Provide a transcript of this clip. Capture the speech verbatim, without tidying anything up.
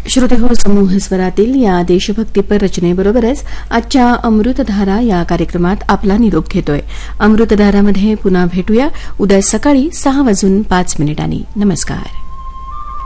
श्रोतेहो, समूह स्वरातील या देशभक्तीपर रचनेबरोबरच आजच्या अमृतधारा या कार्यक्रमात आपला निरोप घेतोय. अमृतधारामध्ये पुन्हा भेटूया उद्या सकाळी सहा वाजून पाच मिनिटांनी. नमस्कार.